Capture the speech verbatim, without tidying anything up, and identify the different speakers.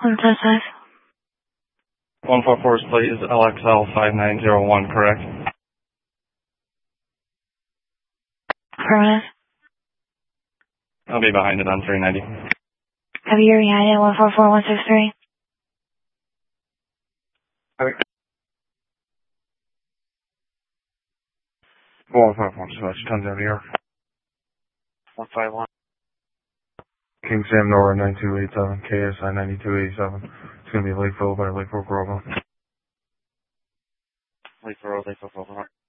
Speaker 1: one five five.
Speaker 2: one four four's plate is L X L five nine zero one, correct?
Speaker 1: Affirmative.
Speaker 2: I'll be behind it on three ninety.
Speaker 1: Have you behind it one four four one six three?
Speaker 2: Okay. one five one, so that's ten down here. one five one. King Sam Nora nine two eight seven, K S I ninety-two eighty-seven. It's going to be Lakeville by Lakeville Grove. Lakeville, Lakeville, Grove.